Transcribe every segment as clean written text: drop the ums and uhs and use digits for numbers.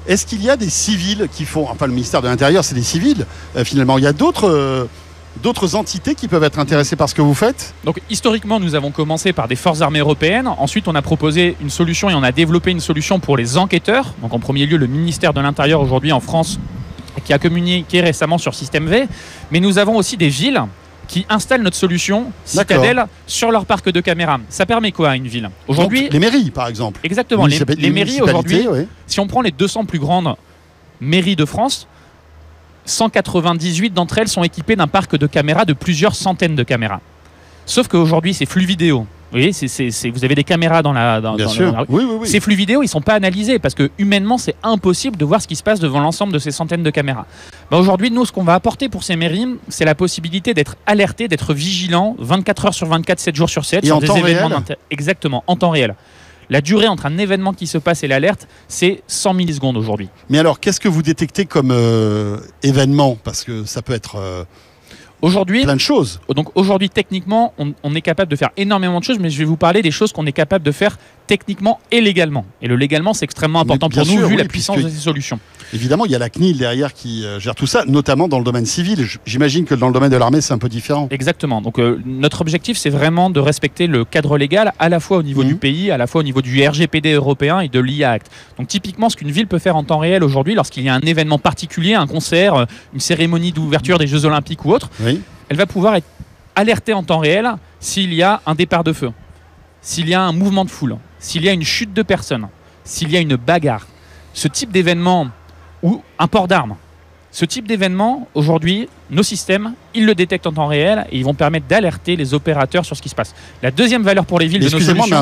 Est-ce qu'il y a des civils qui font... Enfin, le ministère de l'Intérieur, c'est des civils, finalement. Il y a d'autres entités qui peuvent être intéressées par ce que vous faites ? Donc historiquement, nous avons commencé par des forces armées européennes. Ensuite, on a proposé une solution et on a développé une solution pour les enquêteurs. Donc en premier lieu, le ministère de l'Intérieur aujourd'hui en France qui a communiqué récemment sur Système V. Mais nous avons aussi des villes qui installent notre solution Citadel sur leur parc de caméras. Ça permet quoi à une ville ? Aujourd'hui, donc, les mairies, par exemple. Exactement. Les mairies aujourd'hui, oui. Si on prend les 200 plus grandes mairies de France, 198 d'entre elles sont équipées d'un parc de caméras de plusieurs centaines de caméras. Sauf qu'aujourd'hui, c'est flux vidéo. Vous voyez, vous avez des caméras dans la rue. Oui. Ces flux vidéo, ils ne sont pas analysés parce que humainement, c'est impossible de voir ce qui se passe devant l'ensemble de ces centaines de caméras. Aujourd'hui, nous, ce qu'on va apporter pour ces mairies, c'est la possibilité d'être alerté, d'être vigilant 24 heures sur 24, 7 jours sur 7 sur des événements exactement, en temps réel. La durée entre un événement qui se passe et l'alerte, c'est 100 millisecondes aujourd'hui. Mais alors, qu'est-ce que vous détectez comme événement ? Parce que ça peut être aujourd'hui, plein de choses. Donc aujourd'hui, techniquement, on est capable de faire énormément de choses, mais je vais vous parler des choses qu'on est capable de faire techniquement et légalement. Et le légalement, c'est extrêmement important pour nous, vu la puissance de ces solutions. Évidemment, il y a la CNIL derrière qui gère tout ça, notamment dans le domaine civil. J'imagine que dans le domaine de l'armée, c'est un peu différent. Exactement. Donc notre objectif, c'est vraiment de respecter le cadre légal, à la fois au niveau du pays, à la fois au niveau du RGPD européen et de l'IA Act. Donc typiquement, ce qu'une ville peut faire en temps réel aujourd'hui, lorsqu'il y a un événement particulier, un concert, une cérémonie d'ouverture des Jeux Olympiques ou autre, elle va pouvoir être alertée en temps réel s'il y a un départ de feu, s'il y a un mouvement de foule, s'il y a une chute de personnes, s'il y a une bagarre. Ce type d'événement ou un port d'armes. Ce type d'événement, aujourd'hui, nos systèmes, ils le détectent en temps réel et ils vont permettre d'alerter les opérateurs sur ce qui se passe. La deuxième valeur pour les villes de nos solutions... Excusez-moi, mais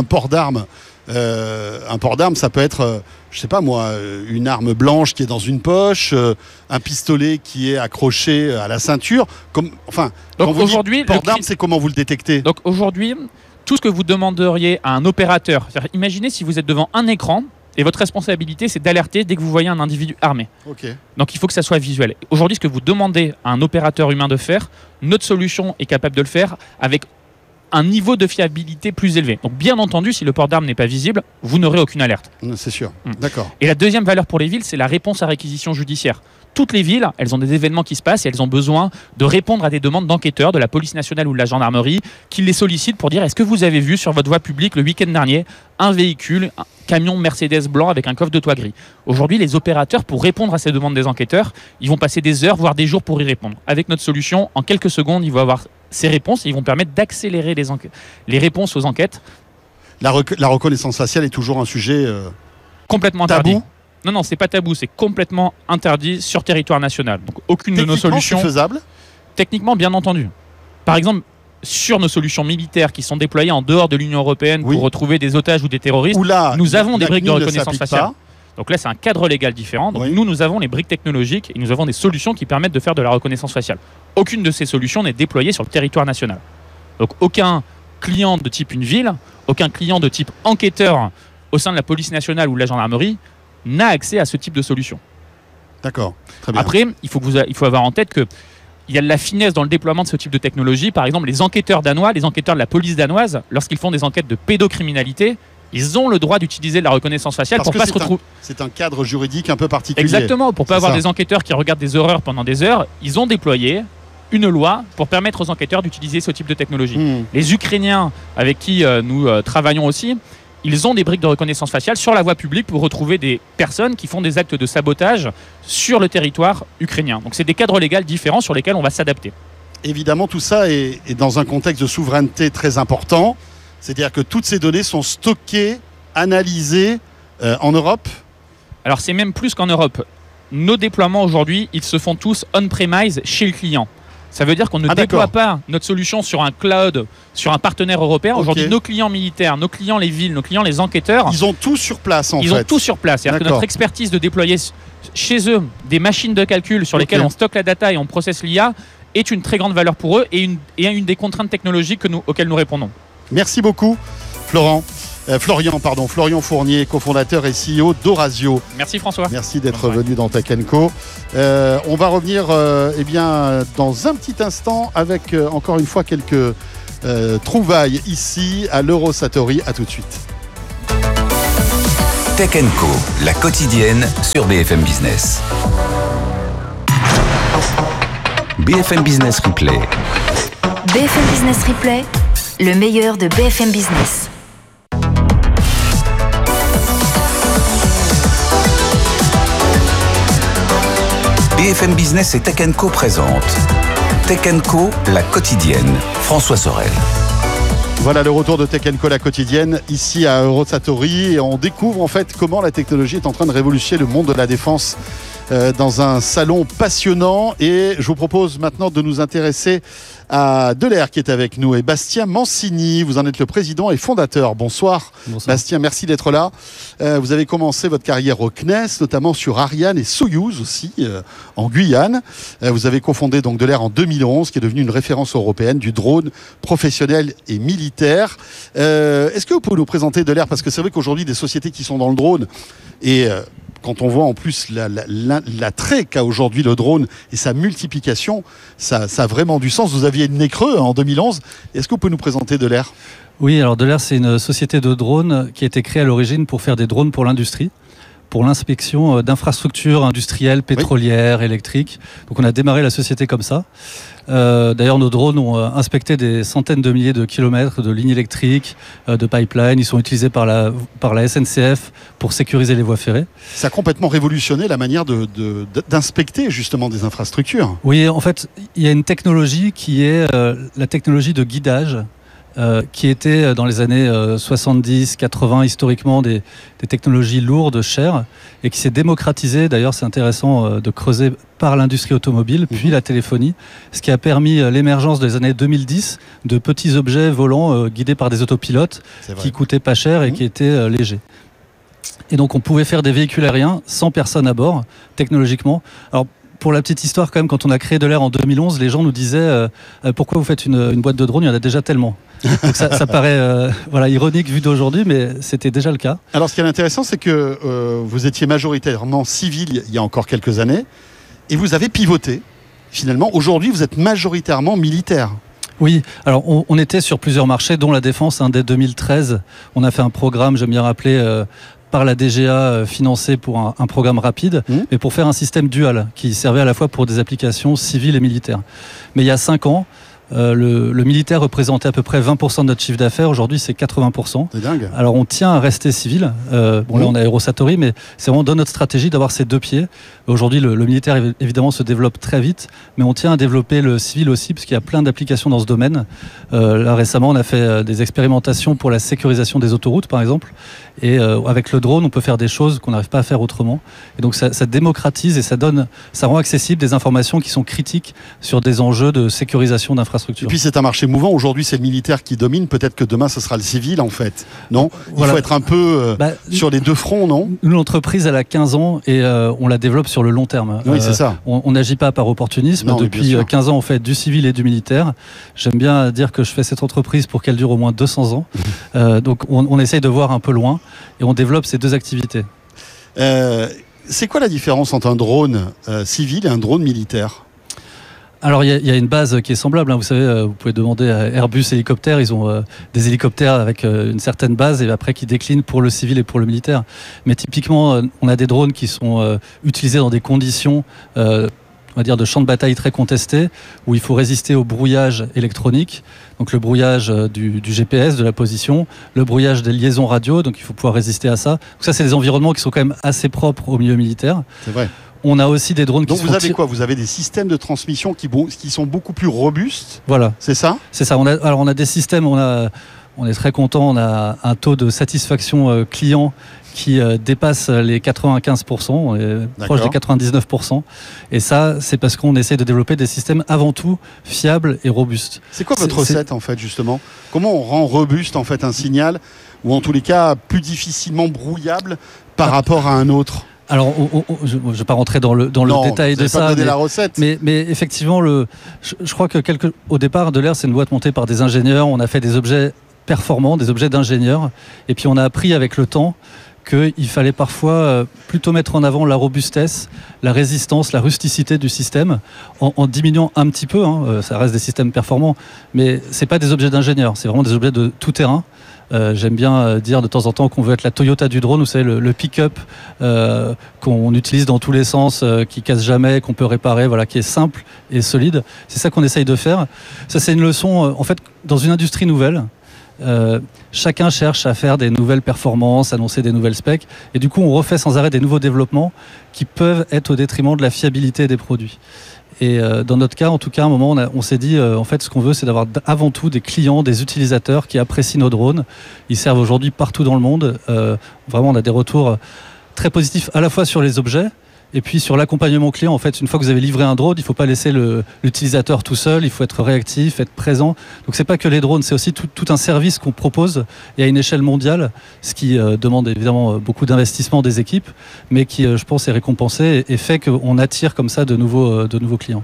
un port d'armes, ça peut être, je sais pas moi, une arme blanche qui est dans une poche, un pistolet qui est accroché à la ceinture. Donc aujourd'hui, port d'armes, c'est comment vous le détectez ? Donc aujourd'hui, tout ce que vous demanderiez à un opérateur, imaginez si vous êtes devant un écran, et votre responsabilité, c'est d'alerter dès que vous voyez un individu armé. Donc il faut que ça soit visuel. Aujourd'hui, ce que vous demandez à un opérateur humain de faire, notre solution est capable de le faire avec un niveau de fiabilité plus élevé. Donc bien entendu, si le port d'armes n'est pas visible, vous n'aurez aucune alerte. C'est sûr, d'accord. Et la deuxième valeur pour les villes, c'est la réponse à réquisition judiciaire. Toutes les villes, elles ont des événements qui se passent et elles ont besoin de répondre à des demandes d'enquêteurs de la police nationale ou de la gendarmerie qui les sollicitent pour dire est-ce que vous avez vu sur votre voie publique le week-end dernier un véhicule, un camion Mercedes blanc avec un coffre de toit gris. Aujourd'hui, les opérateurs, pour répondre à ces demandes des enquêteurs, ils vont passer des heures, voire des jours pour y répondre. Avec notre solution, en quelques secondes, ils vont avoir ces réponses et ils vont permettre d'accélérer les réponses aux enquêtes. La reconnaissance faciale est toujours un sujet complètement interdit. Non, c'est pas tabou, c'est complètement interdit sur territoire national. Donc aucune de nos solutions... c'est faisable ? Techniquement, bien entendu. Par exemple, sur nos solutions militaires qui sont déployées en dehors de l'Union européenne pour retrouver des otages ou des terroristes, nous avons des briques de reconnaissance faciale. Donc là, c'est un cadre légal différent. Donc nous avons les briques technologiques et nous avons des solutions qui permettent de faire de la reconnaissance faciale. Aucune de ces solutions n'est déployée sur le territoire national. Donc aucun client de type une ville, aucun client de type enquêteur au sein de la police nationale ou de la gendarmerie n'a accès à ce type de solution. D'accord, très bien. Après, il faut avoir en tête que il y a de la finesse dans le déploiement de ce type de technologie. Par exemple, les enquêteurs danois, les enquêteurs de la police danoise, lorsqu'ils font des enquêtes de pédocriminalité, ils ont le droit d'utiliser la reconnaissance faciale pour pas se retrouver. C'est un cadre juridique un peu particulier. Exactement, pour pas avoir des enquêteurs qui regardent des horreurs pendant des heures, ils ont déployé une loi pour permettre aux enquêteurs d'utiliser ce type de technologie. Les Ukrainiens avec qui nous travaillons aussi, ils ont des briques de reconnaissance faciale sur la voie publique pour retrouver des personnes qui font des actes de sabotage sur le territoire ukrainien. Donc c'est des cadres légaux différents sur lesquels on va s'adapter. Évidemment, tout ça est dans un contexte de souveraineté très important. C'est-à-dire que toutes ces données sont stockées, analysées en Europe ? Alors c'est même plus qu'en Europe. Nos déploiements aujourd'hui, ils se font tous on-premise chez le client. Ça veut dire qu'on ne déploie pas notre solution sur un cloud, sur un partenaire européen. Aujourd'hui, nos clients militaires, nos clients les villes, nos clients les enquêteurs... Ils ont tout sur place en fait. Ils ont tout sur place. C'est-à-dire que notre expertise de déployer chez eux des machines de calcul sur lesquelles on stocke la data et on processe l'IA est une très grande valeur pour eux et une des contraintes technologiques auxquelles nous répondons. Merci beaucoup Florian Fournier, cofondateur et CEO d'Orasio. Merci François. Merci d'être venu dans Tech & Co. On va revenir dans un petit instant avec encore une fois quelques trouvailles ici à l'Eurosatory. À tout de suite. Tech & Co, la quotidienne sur BFM Business. BFM Business Replay. BFM Business Replay, le meilleur de BFM Business. BFM Business et Tech & Co présente Tech & Co, la quotidienne. François Sorel. Voilà le retour de Tech & Co, la quotidienne, ici à Eurosatory. Et on découvre en fait comment la technologie est en train de révolutionner le monde de la défense dans un salon passionnant. Et je vous propose maintenant de nous intéresser à Delair qui est avec nous et Bastien Mancini. Vous en êtes le président et fondateur. Bonsoir. Bonsoir. Bastien, merci d'être là. Vous avez commencé votre carrière au CNES, notamment sur Ariane et Soyouz aussi, en Guyane. Vous avez cofondé donc Delair en 2011, qui est devenu une référence européenne du drone professionnel et militaire. Est-ce que vous pouvez nous présenter Delair? Parce que c'est vrai qu'aujourd'hui, des sociétés qui sont dans le drone et quand on voit en plus l'attrait qu'a aujourd'hui le drone et sa multiplication, ça a vraiment du sens. Vous aviez le nez creux en 2011. Est-ce que vous pouvez nous présenter Delair? Oui, alors Delair, c'est une société de drones qui a été créée à l'origine pour faire des drones pour l'industrie, pour l'inspection d'infrastructures industrielles, pétrolières, électriques. Donc on a démarré la société comme ça. D'ailleurs, nos drones ont inspecté des centaines de milliers de kilomètres de lignes électriques, de pipelines. Ils sont utilisés par la SNCF pour sécuriser les voies ferrées. Ça a complètement révolutionné la manière d'inspecter justement des infrastructures. Oui, en fait, il y a une technologie qui est la technologie de guidage, qui était dans les années 70, 80 historiquement des technologies lourdes, chères, et qui s'est démocratisée. D'ailleurs, c'est intéressant de creuser par l'industrie automobile, puis la téléphonie, ce qui a permis l'émergence des années 2010 de petits objets volants guidés par des autopilotes qui coûtaient pas cher et qui étaient légers. Et donc on pouvait faire des véhicules aériens sans personne à bord, technologiquement. Alors, pour la petite histoire, quand même, quand on a créé Delair en 2011, les gens nous disaient pourquoi vous faites une boîte de drone, il y en a déjà tellement. Donc ça paraît ironique vu d'aujourd'hui, mais c'était déjà le cas. Alors ce qui est intéressant, c'est que vous étiez majoritairement civil il y a encore quelques années, et vous avez pivoté. Finalement, aujourd'hui, vous êtes majoritairement militaire. Oui, alors on était sur plusieurs marchés, dont la défense. Dès 2013, on a fait un programme, j'aime bien rappeler, par la DGA, financé pour un programme rapide, mais pour faire un système dual qui servait à la fois pour des applications civiles et militaires. Mais il y a 5 ans, le militaire représentait à peu près 20% de notre chiffre d'affaires. Aujourd'hui, c'est 80%. C'est dingue. Alors, on tient à rester civil. Là, on a Eurosatory, mais c'est vraiment dans notre stratégie d'avoir ces deux pieds. Aujourd'hui, le militaire, évidemment, se développe très vite, mais on tient à développer le civil aussi, parce qu'il y a plein d'applications dans ce domaine. Là, récemment, on a fait des expérimentations pour la sécurisation des autoroutes, par exemple. Et avec le drone, on peut faire des choses qu'on n'arrive pas à faire autrement. Et donc, ça démocratise et ça rend accessible des informations qui sont critiques sur des enjeux de sécurisation d'infrastructures. Et puis c'est un marché mouvant. Aujourd'hui, c'est le militaire qui domine. Peut-être que demain, ce sera le civil, en fait. Non ? Il faut être un peu sur les deux fronts, non ? Nous, l'entreprise, elle a 15 ans et on la développe sur le long terme. Oui, c'est ça. On n'agit pas par opportunisme. Non, depuis 15 ans, on fait du civil et du militaire. J'aime bien dire que je fais cette entreprise pour qu'elle dure au moins 200 ans. Donc, on essaye de voir un peu loin et on développe ces deux activités. C'est quoi la différence entre un drone civil et un drone militaire ? Alors il y a une base qui est semblable, Vous savez, vous pouvez demander à Airbus Hélicoptères, ils ont des hélicoptères avec une certaine base et après qui déclinent pour le civil et pour le militaire. Mais typiquement, on a des drones qui sont utilisés dans des conditions on va dire de champs de bataille très contestés, où il faut résister au brouillage électronique, donc le brouillage du GPS, de la position, le brouillage des liaisons radio, donc il faut pouvoir résister à ça. Donc ça, c'est des environnements qui sont quand même assez propres au milieu militaire. C'est vrai. On a aussi des drones qui sont... Donc vous avez quoi ? Vous avez des systèmes de transmission qui sont beaucoup plus robustes. Voilà. C'est ça ? C'est ça. On a des systèmes, on est très content, on a un taux de satisfaction client qui dépasse les 95%, on est proche des 99%. Et ça, c'est parce qu'on essaie de développer des systèmes avant tout fiables et robustes. C'est quoi votre recette en fait justement ? Comment on rend robuste en fait un signal, ou en tous les cas plus difficilement brouillable par rapport à un autre ? Alors, je ne vais pas rentrer dans le détail de ça, la recette. Mais effectivement, je crois que au départ, Delair, c'est une boîte montée par des ingénieurs. On a fait des objets performants, des objets d'ingénieurs. Et puis, on a appris avec le temps qu'il fallait parfois plutôt mettre en avant la robustesse, la résistance, la rusticité du système, en diminuant un petit peu, ça reste des systèmes performants, mais c'est pas des objets d'ingénieur, c'est vraiment des objets de tout terrain. J'aime bien dire de temps en temps qu'on veut être la Toyota du drone, vous savez, le pick-up qu'on utilise dans tous les sens, qui casse jamais, qu'on peut réparer, voilà, qui est simple et solide. C'est ça qu'on essaye de faire. Ça, c'est une leçon, en fait, dans une industrie nouvelle. Chacun cherche à faire des nouvelles performances, annoncer des nouvelles specs, et du coup on refait sans arrêt des nouveaux développements qui peuvent être au détriment de la fiabilité des produits. Et dans notre cas, en tout cas, à un moment, on s'est dit, en fait, ce qu'on veut, c'est d'avoir avant tout des clients, des utilisateurs qui apprécient nos drones. Ils servent aujourd'hui partout dans le monde. Vraiment, on a des retours très positifs à la fois sur les objets et puis sur l'accompagnement client. En fait, une fois que vous avez livré un drone, il ne faut pas laisser l'utilisateur tout seul. Il faut être réactif, être présent. Donc, c'est pas que les drones, c'est aussi tout un service qu'on propose et à une échelle mondiale, ce qui demande évidemment beaucoup d'investissement des équipes, mais qui, je pense, est récompensé et fait qu'on attire comme ça de nouveaux clients.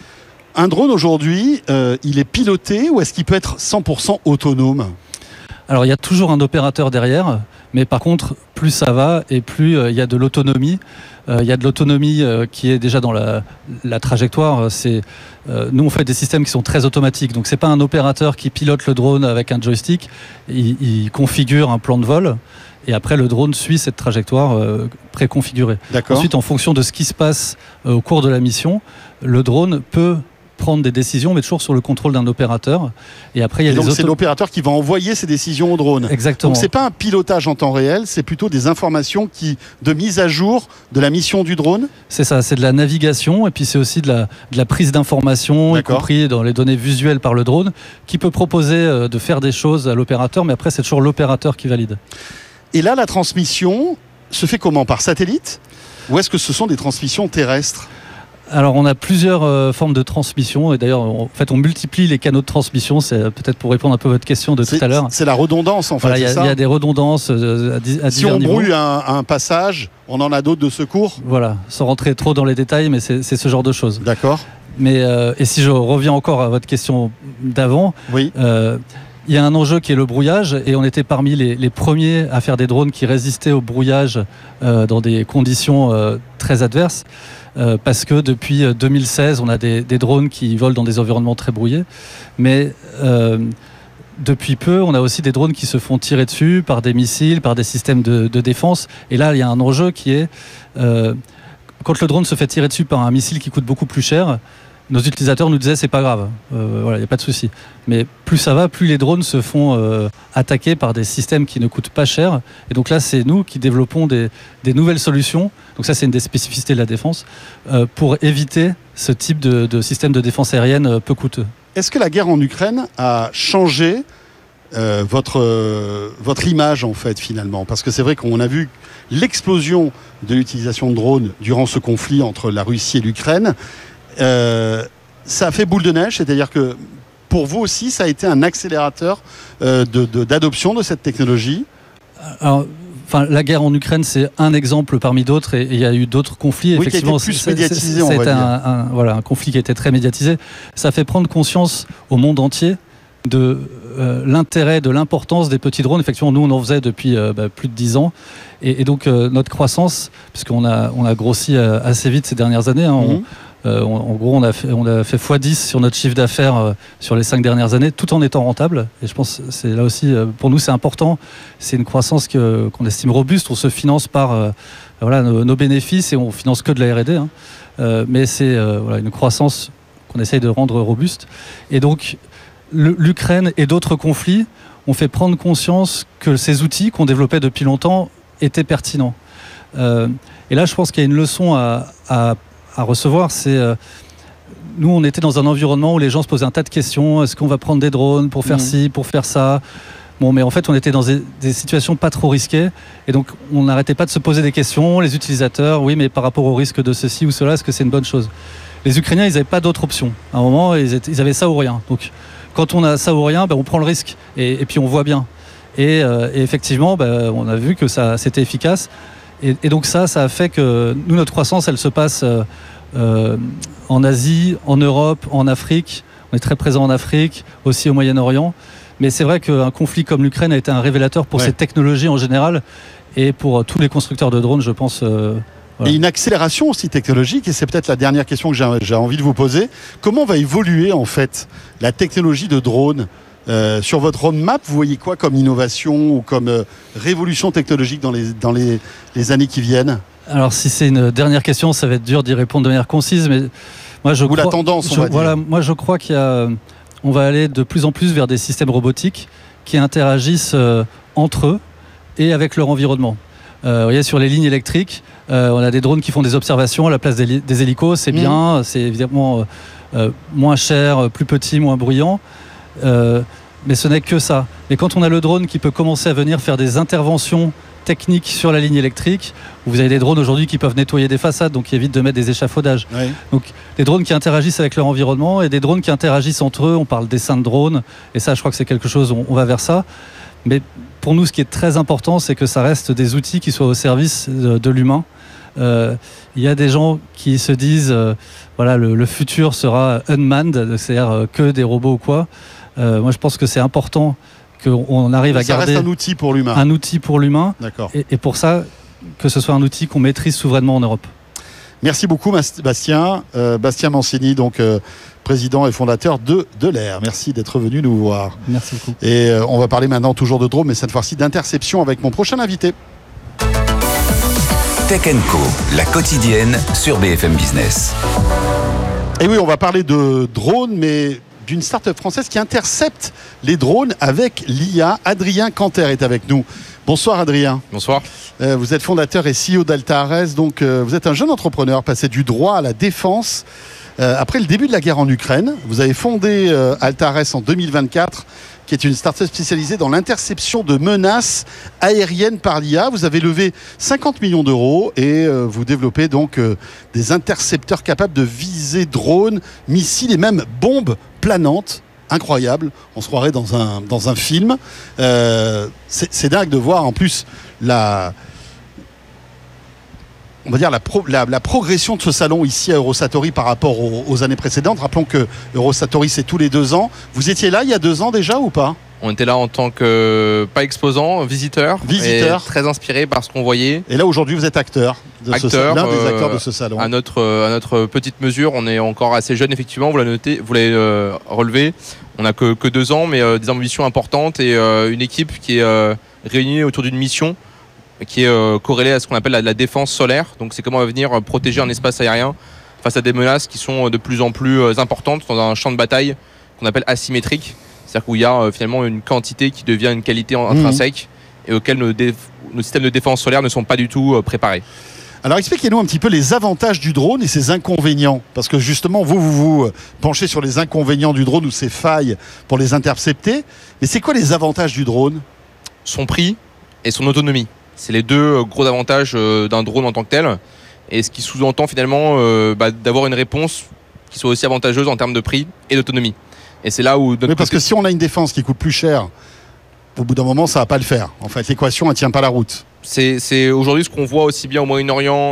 Un drone aujourd'hui, il est piloté ou est-ce qu'il peut être 100% autonome ? Alors, il y a toujours un opérateur derrière, mais par contre, plus ça va et plus il y a de l'autonomie. Il y a de l'autonomie qui est déjà dans la trajectoire. Nous, on fait des systèmes qui sont très automatiques. Donc, ce n'est pas un opérateur qui pilote le drone avec un joystick. Il configure un plan de vol. Et après, le drone suit cette trajectoire préconfigurée. D'accord. Ensuite, en fonction de ce qui se passe au cours de la mission, le drone peut prendre des décisions, mais toujours sur le contrôle d'un opérateur. Et après, il y a donc c'est l'opérateur qui va envoyer ces décisions au drone. Exactement. Donc c'est pas un pilotage en temps réel, c'est plutôt des informations de mise à jour de la mission du drone. C'est ça, c'est de la navigation et puis c'est aussi de la prise d'informations, y compris dans les données visuelles par le drone, qui peut proposer de faire des choses à l'opérateur, mais après c'est toujours l'opérateur qui valide. Et là, la transmission se fait comment ? Par satellite ? Ou est-ce que ce sont des transmissions terrestres ? Alors on a plusieurs formes de transmission et d'ailleurs en fait on multiplie les canaux de transmission, c'est peut-être pour répondre un peu à votre question de tout à l'heure. C'est la redondance en fait, voilà, il y a des redondances à divers si on niveaux. brouille un passage, on en a d'autres de secours. Voilà, sans rentrer trop dans les détails, mais c'est ce genre de choses. D'accord. Mais et si je reviens encore à votre question d'avant, oui. Il y a un enjeu qui est le brouillage et on était parmi les premiers à faire des drones qui résistaient au brouillage dans des conditions très adverses. Parce que depuis 2016, on a des drones qui volent dans des environnements très brouillés. Mais depuis peu, on a aussi des drones qui se font tirer dessus par des missiles, par des systèmes de défense. Et là, il y a un enjeu qui est, quand le drone se fait tirer dessus par un missile qui coûte beaucoup plus cher, nos utilisateurs nous disaient c'est pas grave, voilà, il n'y a pas de souci. Mais plus ça va, plus les drones se font attaquer par des systèmes qui ne coûtent pas cher. Et donc là, c'est nous qui développons des nouvelles solutions. Donc ça, c'est une des spécificités de la défense pour éviter ce type de système de défense aérienne peu coûteux. Est-ce que la guerre en Ukraine a changé votre image en fait finalement ? Parce que c'est vrai qu'on a vu l'explosion de l'utilisation de drones durant ce conflit entre la Russie et l'Ukraine. Ça a fait boule de neige, c'est-à-dire que pour vous aussi, ça a été un accélérateur d'adoption de cette technologie. Alors, la guerre en Ukraine, c'est un exemple parmi d'autres, et il y a eu d'autres conflits. Oui, effectivement, qui a été plus médiatisé, on va dire. Voilà, un conflit qui a été très médiatisé. Ça fait prendre conscience au monde entier de l'intérêt, de l'importance des petits drones. Effectivement, nous, on en faisait depuis plus de 10 ans. Et donc, notre croissance, puisqu'on a grossi assez vite ces dernières années, en gros, on a fait x10 sur notre chiffre d'affaires sur les 5 dernières années, tout en étant rentable. Et je pense que c'est là aussi, pour nous, c'est important. C'est une croissance qu'on estime robuste. On se finance par nos bénéfices et on finance que de la R&D. Mais c'est une croissance qu'on essaye de rendre robuste. Et donc, l'Ukraine et d'autres conflits ont fait prendre conscience que ces outils qu'on développait depuis longtemps étaient pertinents. Et là, je pense qu'il y a une leçon à recevoir, c'est nous on était dans un environnement où les gens se posaient un tas de questions, est-ce qu'on va prendre des drones pour faire ci, pour faire ça, bon, mais en fait on était dans des situations pas trop risquées et donc on n'arrêtait pas de se poser des questions, les utilisateurs, oui mais par rapport au risque de ceci ou cela, est-ce que c'est une bonne chose? Les Ukrainiens ils n'avaient pas d'autre option, à un moment ils avaient ça ou rien, donc quand on a ça ou rien, on prend le risque et puis on voit bien et effectivement on a vu que c'était efficace. Et donc ça a fait que nous, notre croissance, elle se passe en Asie, en Europe, en Afrique. On est très présent en Afrique, aussi au Moyen-Orient. Mais c'est vrai qu'un conflit comme l'Ukraine a été un révélateur pour ces technologies en général. Et pour tous les constructeurs de drones, je pense... Et une accélération aussi technologique, et c'est peut-être la dernière question que j'ai envie de vous poser. Comment va évoluer en fait la technologie de drone sur votre roadmap? Vous voyez quoi comme innovation ou comme révolution technologique dans les années qui viennent? Alors si c'est une dernière question, ça va être dur d'y répondre de manière concise, mais moi je crois... la tendance, on va dire. Voilà, moi je crois on va aller de plus en plus vers des systèmes robotiques qui interagissent entre eux et avec leur environnement. Vous voyez, sur les lignes électriques, on a des drones qui font des observations à la place des hélicos, c'est bien, c'est évidemment moins cher, plus petit, moins bruyant, mais ce n'est que ça. Mais quand on a le drone qui peut commencer à venir faire des interventions techniques sur la ligne électrique, où vous avez des drones aujourd'hui qui peuvent nettoyer des façades, donc qui évitent de mettre des échafaudages. Oui. Donc des drones qui interagissent avec leur environnement et des drones qui interagissent entre eux, on parle d'essaims de drones, et ça je crois que c'est quelque chose, on va vers ça. Mais pour nous, ce qui est très important, c'est que ça reste des outils qui soient au service de l'humain. Il y a des gens qui se disent voilà, le futur sera unmanned, c'est-à-dire que des robots ou quoi. Moi, je pense que c'est important qu'on arrive à garder... Ça reste un outil pour l'humain. Un outil pour l'humain. D'accord. Et pour ça, que ce soit un outil qu'on maîtrise souverainement en Europe. Merci beaucoup, Bastien. Bastien Mancini, donc président et fondateur de l'Air. Merci d'être venu nous voir. Merci beaucoup. Et on va parler maintenant toujours de drone, mais cette fois-ci d'interception avec mon prochain invité. Tech & Co, la quotidienne sur BFM Business. Et oui, on va parler de drone, mais d'une start-up française qui intercepte les drones avec l'IA. Adrien Canter est avec nous. Bonsoir Adrien. Bonsoir. Vous êtes fondateur et CEO d'Altares, donc vous êtes un jeune entrepreneur passé du droit à la défense. Après le début de la guerre en Ukraine, vous avez fondé Altares en 2024, qui est une start-up spécialisée dans l'interception de menaces aériennes par l'IA. Vous avez levé 50 millions d'euros et vous développez donc des intercepteurs capables de viser drones, missiles et même bombes planantes. Incroyable, on se croirait dans un film. C'est dingue de voir en plus la progression de ce salon ici à Eurosatory par rapport aux années précédentes. Rappelons que Eurosatory c'est tous les 2 ans. Vous étiez là il y a 2 ans déjà ou pas? On était là en tant que, pas exposant, visiteur. Et très inspiré par ce qu'on voyait. Et là aujourd'hui vous êtes acteur, l'un des acteurs de ce salon. À notre petite mesure, on est encore assez jeune effectivement, vous l'avez relevé. On n'a que 2 ans, mais des ambitions importantes et une équipe qui est réunie autour d'une mission qui est corrélée à ce qu'on appelle la défense solaire. Donc c'est comment on va venir protéger un espace aérien face à des menaces qui sont de plus en plus importantes dans un champ de bataille qu'on appelle asymétrique. C'est-à-dire qu'il y a finalement une quantité qui devient une qualité intrinsèque et auquel nos systèmes de défense solaire ne sont pas du tout préparés. Alors expliquez-nous un petit peu les avantages du drone et ses inconvénients. Parce que justement, vous penchez sur les inconvénients du drone ou ses failles pour les intercepter. Mais c'est quoi les avantages du drone? Son prix et son autonomie. C'est les 2 gros avantages d'un drone en tant que tel. Et ce qui sous-entend finalement d'avoir une réponse qui soit aussi avantageuse en termes de prix et d'autonomie. Et c'est là où... parce que si on a une défense qui coûte plus cher, au bout d'un moment, ça ne va pas le faire. En fait, l'équation, elle ne tient pas la route. C'est aujourd'hui ce qu'on voit aussi bien au Moyen-Orient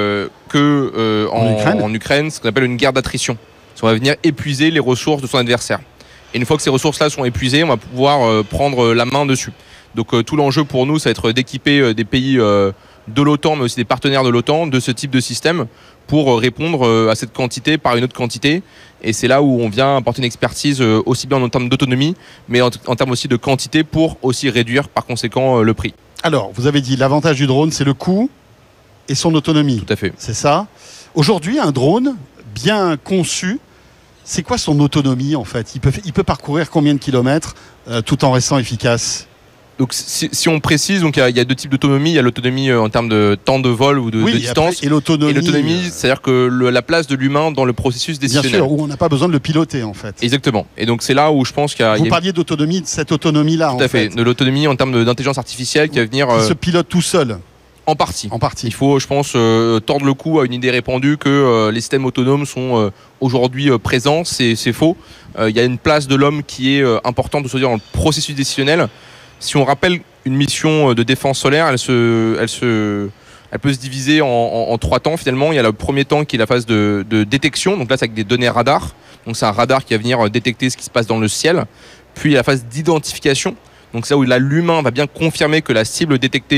qu'en Ukraine, ce qu'on appelle une guerre d'attrition. On va venir épuiser les ressources de son adversaire. Et une fois que ces ressources-là sont épuisées, on va pouvoir prendre la main dessus. Donc tout l'enjeu pour nous, ça va être d'équiper des pays de l'OTAN, mais aussi des partenaires de l'OTAN, de ce type de système pour répondre à cette quantité par une autre quantité. Et c'est là où on vient apporter une expertise aussi bien en termes d'autonomie, mais en termes aussi de quantité pour aussi réduire par conséquent le prix. Alors, vous avez dit l'avantage du drone, c'est le coût et son autonomie. Tout à fait. C'est ça. Aujourd'hui, un drone bien conçu, c'est quoi son autonomie en fait? Il peut parcourir combien de kilomètres tout en restant efficace? Donc si on précise, donc il y a 2 types d'autonomie. Il y a l'autonomie en termes de temps de vol ou de distance. Après, et l'autonomie, c'est-à-dire que la place de l'humain dans le processus décisionnel. Bien sûr, où on n'a pas besoin de le piloter en fait. Exactement. Et donc c'est là où je pense qu'il y a... Vous parliez d'autonomie, de cette autonomie-là. Tout à fait. De l'autonomie en termes d'intelligence artificielle qui va venir... Qui se pilote tout seul. En partie. Il faut, je pense, tordre le cou à une idée répandue que les systèmes autonomes sont aujourd'hui présents. C'est faux. Il y a une place de l'homme qui est importante de se dire dans le processus décisionnel. Si on rappelle une mission de défense solaire, elle peut se diviser en 3 temps finalement. Il y a le premier temps qui est la phase de détection. Donc là, c'est avec des données radar. Donc c'est un radar qui va venir détecter ce qui se passe dans le ciel. Puis il y a la phase d'identification. Donc c'est là où l'humain va bien confirmer que la cible détectée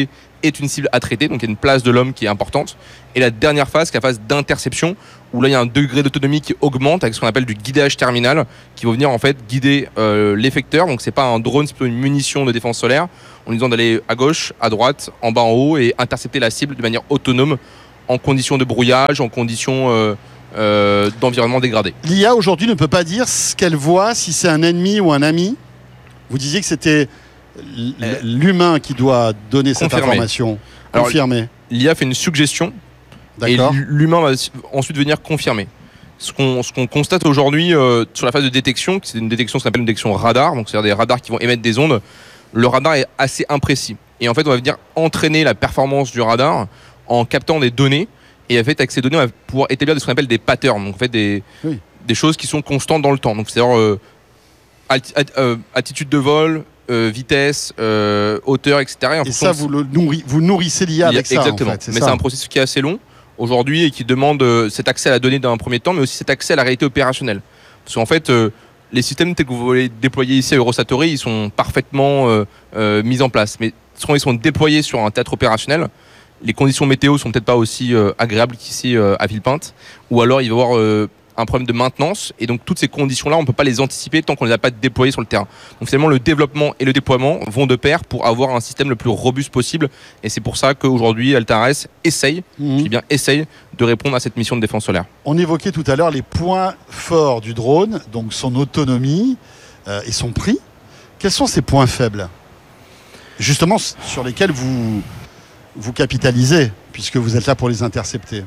est une cible à traiter, donc il y a une place de l'homme qui est importante. Et la dernière phase, qui est la phase d'interception, où là il y a un degré d'autonomie qui augmente avec ce qu'on appelle du guidage terminal, qui va venir en fait guider l'effecteur. Donc c'est pas un drone, c'est plutôt une munition de défense solaire, en lui disant d'aller à gauche, à droite, en bas, en haut, et intercepter la cible de manière autonome, en conditions de brouillage, en conditions d'environnement dégradé. L'IA aujourd'hui ne peut pas dire ce qu'elle voit, si c'est un ennemi ou un ami. Vous disiez que c'était l'humain qui doit donner cette information. Confirmé. L'IA fait une suggestion et l'humain va ensuite venir confirmer. Ce qu'on constate aujourd'hui sur la phase de détection, c'est une détection, ce qu'on appelle une détection radar, donc c'est-à-dire des radars qui vont émettre des ondes. Le radar est assez imprécis. Et en fait, on va venir entraîner la performance du radar en captant des données. Et en fait, avec ces données, on va pouvoir établir ce qu'on appelle des patterns, donc en fait des choses qui sont constantes dans le temps. Donc c'est-à-dire attitude de vol, vitesse, hauteur, etc. Et ça, vous nourrissez l'IA avec ça. Exactement. En fait, mais c'est un processus qui est assez long aujourd'hui et qui demande cet accès à la donnée dans un premier temps, mais aussi cet accès à la réalité opérationnelle. Parce qu'en fait, les systèmes que vous voulez déployer ici à Eurosatory, ils sont parfaitement mis en place. Mais quand ils sont déployés sur un théâtre opérationnel, les conditions météo sont peut-être pas aussi agréables qu'ici à Villepinte, ou alors il va y avoir un problème de maintenance, et donc toutes ces conditions-là, on ne peut pas les anticiper tant qu'on ne les a pas déployées sur le terrain. Donc finalement, le développement et le déploiement vont de pair pour avoir un système le plus robuste possible, et c'est pour ça qu'aujourd'hui, Altares essaye, je dis bien essaye, de répondre à cette mission de défense solaire. On évoquait tout à l'heure les points forts du drone, donc son autonomie et son prix. Quels sont ces points faibles, justement sur lesquels vous capitalisez, puisque vous êtes là pour les intercepter?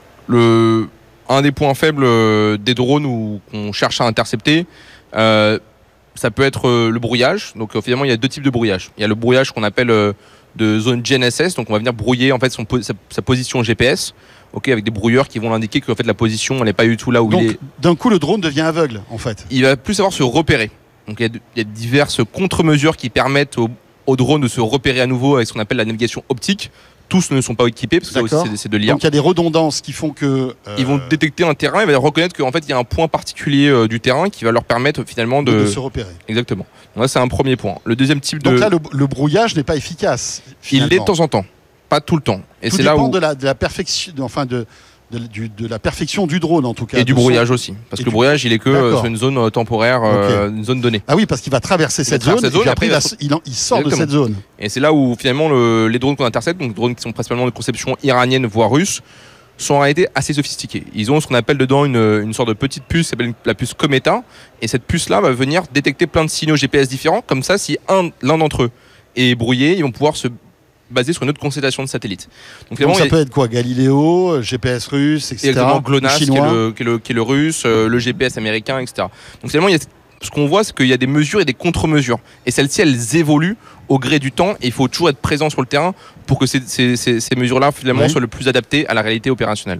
Un des points faibles des drones qu'on cherche à intercepter, ça peut être le brouillage. Donc finalement, il y a deux types de brouillage. Il y a le brouillage qu'on appelle de zone GNSS, donc on va venir brouiller en fait sa position GPS, avec des brouilleurs qui vont indiquer que en fait, la position elle n'est pas du tout là où il est. D'un coup, le drone devient aveugle, en fait. Il va plus savoir se repérer. Donc il y a diverses contre-mesures qui permettent au drone de se repérer à nouveau avec ce qu'on appelle la navigation optique. Tous ne sont pas équipés parce que ça aussi c'est de l'IA. Donc il y a des redondances qui font que ils vont détecter un terrain, ils vont reconnaître qu'en fait il y a un point particulier du terrain qui va leur permettre finalement de se repérer. Exactement. Donc là c'est un premier point. Le deuxième type donc là le brouillage n'est pas efficace. Finalement. Il l'est de temps en temps, pas tout le temps. Et tout c'est dépend là où de la perfection, de la perfection du drone en tout cas. Et du brouillage aussi. Parce que le brouillage il est que sur une zone temporaire, une zone donnée. Ah oui, parce qu'il va traverser cette zone et puis après il sort de cette zone. Et c'est là où finalement les drones qu'on intercepte, donc drones qui sont principalement de conception iranienne voire russe, sont en réalité assez sophistiqués. Ils ont ce qu'on appelle dedans une sorte de petite puce, qui s'appelle la puce Cometa. Et cette puce-là va venir détecter plein de signaux GPS différents. Comme ça, si l'un d'entre eux est brouillé, ils vont pouvoir se basé sur une autre constellation de satellites. Donc ça peut être quoi? Galileo, GPS russe, etc. Exactement, GLONASS qui est le russe, le GPS américain, etc. Donc finalement, ce qu'on voit, c'est qu'il y a des mesures et des contre-mesures. Et celles-ci, elles évoluent au gré du temps. Et il faut toujours être présent sur le terrain pour que ces mesures-là, finalement, soient le plus adaptées à la réalité opérationnelle.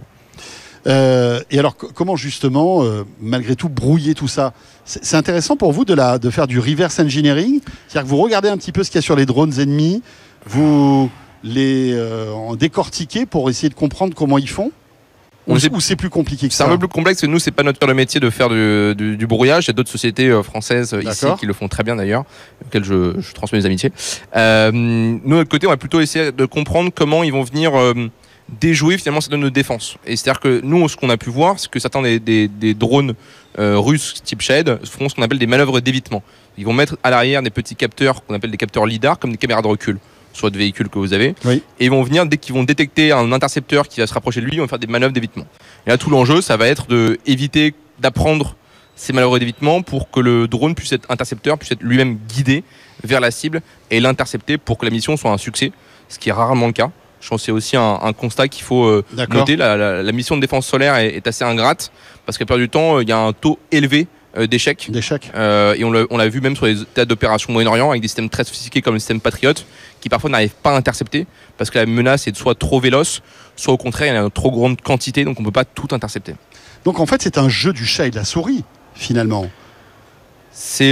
Et alors, comment justement, malgré tout, brouiller tout ça? C'est intéressant pour vous de faire du reverse engineering? C'est-à-dire que vous regardez un petit peu ce qu'il y a sur les drones ennemis, vous les décortiquez pour essayer de comprendre comment ils font? Ou c'est plus compliqué que ça? C'est un peu plus complexe, nous c'est pas notre cœur de métier de faire du brouillage. Il y a d'autres sociétés françaises ici qui le font très bien d'ailleurs, auxquelles je transmets mes amitiés. Nous de notre côté on va plutôt essayer de comprendre comment ils vont venir déjouer finalement cette zone de défense. Et c'est-à-dire que nous ce qu'on a pu voir, c'est que certains des drones russes type Shahed feront ce qu'on appelle des manœuvres d'évitement. Ils vont mettre à l'arrière des petits capteurs qu'on appelle des capteurs lidar, comme des caméras de recul sur votre véhicule que vous avez, et ils vont venir, dès qu'ils vont détecter un intercepteur qui va se rapprocher de lui, ils vont faire des manœuvres d'évitement. Et là tout l'enjeu ça va être d'éviter d'apprendre ces manœuvres d'évitement pour que le drone puisse être intercepteur, puisse être lui-même guidé vers la cible et l'intercepter pour que la mission soit un succès, ce qui est rarement le cas. Je pense que c'est aussi un constat qu'il faut noter. La mission de défense solaire est assez ingrate parce qu'à la plupart du temps il y a un taux élevé d'échecs. Et on l'a vu même sur les théâtres d'opération Moyen-Orient avec des systèmes très sophistiqués comme le système Patriot qui parfois n'arrivent pas à intercepter parce que la menace est soit trop véloce, soit au contraire il y a une trop grande quantité donc on ne peut pas tout intercepter. Donc en fait c'est un jeu du chat et de la souris finalement. C'est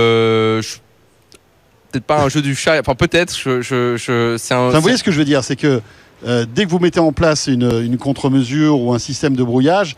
peut-être pas un jeu du chat, enfin peut-être. Vous voyez ce que je veux dire, c'est que dès que vous mettez en place une contre-mesure ou un système de brouillage,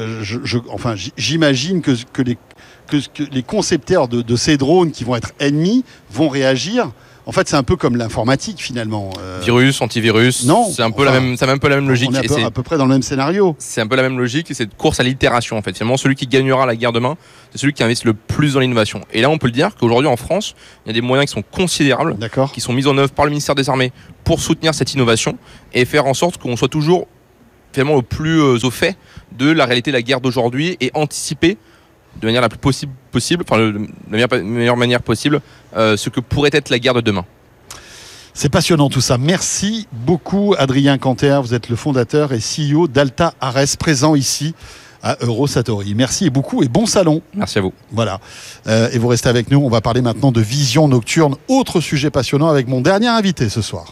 j'imagine que les concepteurs de ces drones qui vont être ennemis vont réagir En fait, c'est un peu comme l'informatique finalement. Virus, antivirus. Non, c'est un peu la même logique. On est à peu près dans le même scénario. C'est un peu la même logique et c'est de course à l'itération en fait. Finalement, celui qui gagnera la guerre demain, c'est celui qui investit le plus dans l'innovation. Et là, on peut le dire qu'aujourd'hui en France, il y a des moyens qui sont considérables, qui sont mis en œuvre par le ministère des Armées pour soutenir cette innovation et faire en sorte qu'on soit toujours finalement au plus au fait de la réalité de la guerre d'aujourd'hui et anticiper de manière la plus possible, de la meilleure manière possible, ce que pourrait être la guerre de demain. C'est passionnant tout ça. Merci beaucoup Adrien Canter, vous êtes le fondateur et CEO d'Alta Ares, présent ici à Eurosatory. Merci et beaucoup et bon salon. Merci à vous. Voilà. Et vous restez avec nous, on va parler maintenant de vision nocturne, autre sujet passionnant avec mon dernier invité ce soir.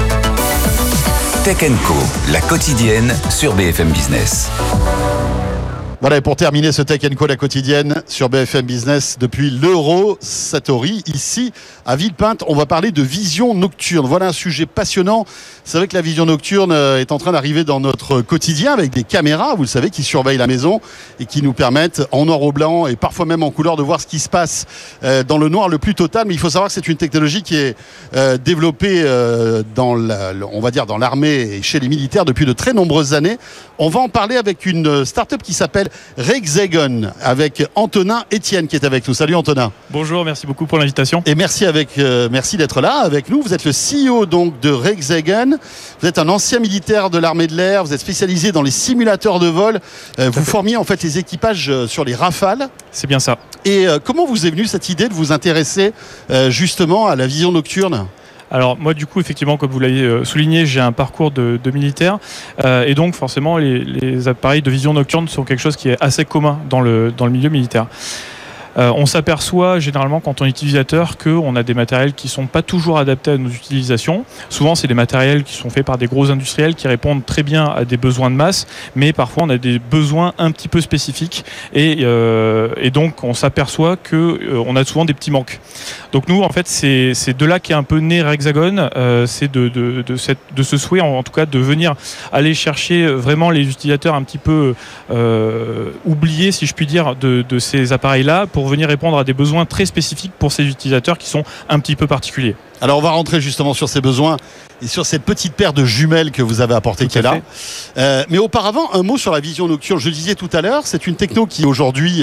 Tech & Co, la quotidienne sur BFM Business. Voilà, et pour terminer ce Tech & Co, la quotidienne sur BFM Business depuis l'Eurosatory, ici à Villepinte, on va parler de vision nocturne. Voilà un sujet passionnant. C'est vrai que la vision nocturne est en train d'arriver dans notre quotidien avec des caméras, vous le savez, qui surveillent la maison et qui nous permettent en noir ou blanc et parfois même en couleur de voir ce qui se passe dans le noir le plus total. Mais il faut savoir que c'est une technologie qui est développée on va dire dans l'armée et chez les militaires depuis de très nombreuses années. On va en parler avec une start-up qui s'appelle Rexagon, avec Antonin Etienne qui est avec nous. Salut Antonin. Bonjour, merci beaucoup pour l'invitation. Et merci d'être là avec nous. Vous êtes le CEO donc de Rexagon. Vous êtes un ancien militaire de l'armée de l'air. Vous êtes spécialisé dans les simulateurs de vol. Vous formiez en fait les équipages sur les Rafales. C'est bien ça. Et comment vous est venue cette idée de vous intéresser justement à la vision nocturne ? Alors moi du coup effectivement comme vous l'avez souligné, j'ai un parcours de militaire et donc forcément les appareils de vision nocturne sont quelque chose qui est assez commun dans le milieu militaire. On s'aperçoit généralement quand on est utilisateur qu'on a des matériels qui ne sont pas toujours adaptés à nos utilisations. Souvent c'est des matériels qui sont faits par des gros industriels qui répondent très bien à des besoins de masse, mais parfois on a des besoins un petit peu spécifiques et donc on s'aperçoit qu'on a souvent des petits manques. Donc nous en fait c'est de là qu'est un peu né Rexagon, c'est de ce souhait en tout cas de venir aller chercher vraiment les utilisateurs un petit peu oubliés si je puis dire de ces appareils-là pour venir répondre à des besoins très spécifiques pour ces utilisateurs qui sont un petit peu particuliers. Alors on va rentrer justement sur ces besoins et sur cette petite paire de jumelles que vous avez apportées qui est là. Mais auparavant, un mot sur la vision nocturne. Je le disais tout à l'heure, c'est une techno qui aujourd'hui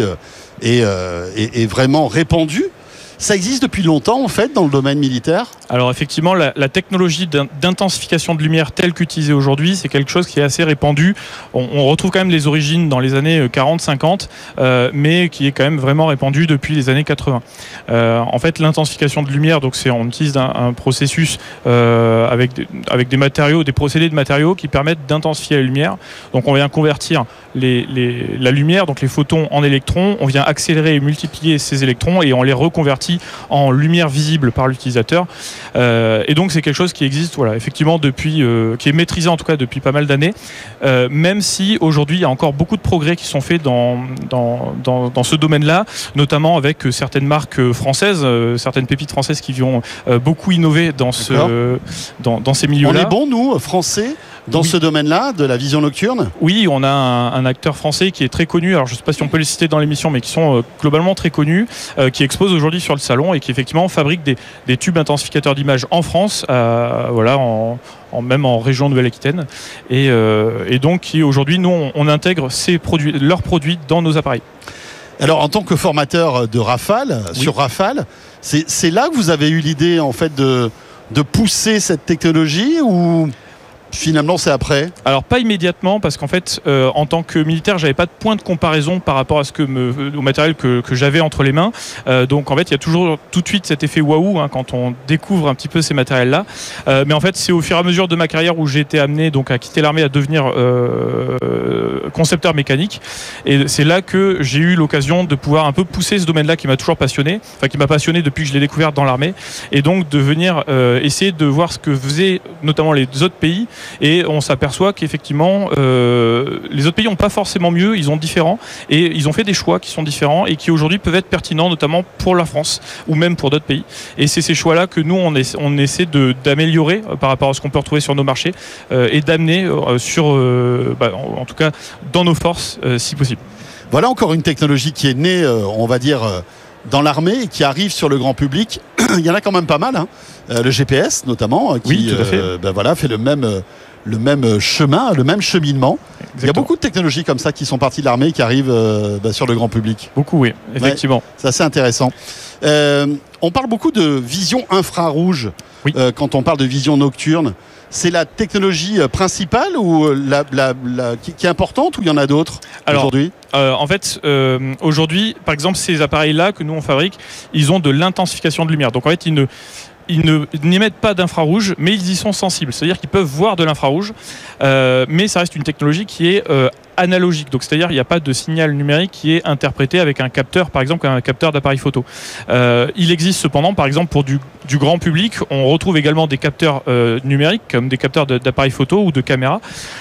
est vraiment répandue. Ça existe depuis longtemps en fait dans le domaine militaire ? Alors effectivement, la technologie d'intensification de lumière telle qu'utilisée aujourd'hui, c'est quelque chose qui est assez répandu. On retrouve quand même les origines dans les années 40-50, mais qui est quand même vraiment répandu depuis les années 80. En fait, l'intensification de lumière, donc on utilise un processus avec des matériaux, des procédés de matériaux qui permettent d'intensifier la lumière. Donc on vient convertir la lumière, donc les photons en électrons, on vient accélérer et multiplier ces électrons et on les reconvertit en lumière visible par l'utilisateur. Et donc c'est quelque chose qui existe effectivement depuis, qui est maîtrisé en tout cas depuis pas mal d'années, même si aujourd'hui il y a encore beaucoup de progrès qui sont faits dans ce domaine-là, notamment avec certaines marques françaises, certaines pépites françaises qui vont beaucoup innover dans ces milieux-là. On est bons nous, Français, dans ce domaine-là, de la vision nocturne ? Oui, on a un acteur français qui est très connu, alors je ne sais pas si on peut les citer dans l'émission, mais qui sont globalement très connus, qui expose aujourd'hui sur le salon et qui effectivement fabrique des tubes intensificateurs d'image en France, même en région Nouvelle-Aquitaine, et donc qui aujourd'hui, nous, on intègre leurs produits dans nos appareils. Alors en tant que formateur de Rafale, sur Rafale, c'est là que vous avez eu l'idée en fait de pousser cette technologie ou... Finalement, c'est après ? Alors, pas immédiatement, parce qu'en fait, en tant que militaire, j'avais pas de point de comparaison par rapport à au matériel que j'avais entre les mains. Donc, en fait, il y a toujours tout de suite cet effet waouh quand on découvre un petit peu ces matériels-là. Mais en fait, c'est au fur et à mesure de ma carrière où j'ai été amené donc à quitter l'armée, à devenir concepteur mécanique. Et c'est là que j'ai eu l'occasion de pouvoir un peu pousser ce domaine-là qui m'a toujours passionné, qui m'a passionné depuis que je l'ai découvert dans l'armée, et donc de venir essayer de voir ce que faisaient notamment les autres pays. Et on s'aperçoit qu'effectivement les autres pays n'ont pas forcément mieux, ils ont différents et ils ont fait des choix qui sont différents et qui aujourd'hui peuvent être pertinents notamment pour la France ou même pour d'autres pays. Et c'est ces choix-là que nous on essaie d'améliorer par rapport à ce qu'on peut retrouver sur nos marchés et d'amener en tout cas dans nos forces si possible. Voilà encore une technologie qui est née, on va dire, dans l'armée et qui arrive sur le grand public il y en a quand même pas mal. Hein. Le GPS notamment, qui oui, tout à fait. Fait le même chemin, le même cheminement. Exactement. Il y a beaucoup de technologies comme ça qui sont parties de l'armée et qui arrivent sur le grand public. Beaucoup, oui, effectivement. Ouais, c'est assez intéressant. On parle beaucoup de vision infrarouge quand on parle de vision nocturne. C'est la technologie principale ou qui est importante, ou il y en a d'autres aujourd'hui ? En fait, aujourd'hui, par exemple, ces appareils-là que nous on fabrique, ils ont de l'intensification de lumière. Donc en fait, ils n'émettent pas d'infrarouge, mais ils y sont sensibles. C'est-à-dire qu'ils peuvent voir de l'infrarouge, mais ça reste une technologie qui est analogique. Donc c'est-à-dire qu'il n'y a pas de signal numérique qui est interprété avec un capteur, par exemple un capteur d'appareil photo. Il existe cependant, par exemple, pour du grand public, on retrouve également des capteurs numériques, comme des capteurs d'appareil photo ou de caméra,